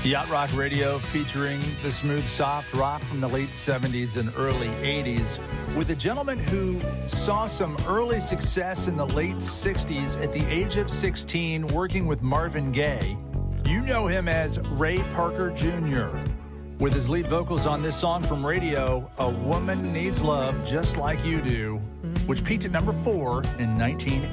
Yacht Rock Radio featuring the smooth, soft rock from the late 70s and early 80s with a gentleman who saw some early success in the late 60s at the age of 16 working with Marvin Gaye. You know him as Ray Parker Jr. With his lead vocals on this song from Radio, A Woman Needs Love Just Like You Do, which peaked at number 4 in 1980.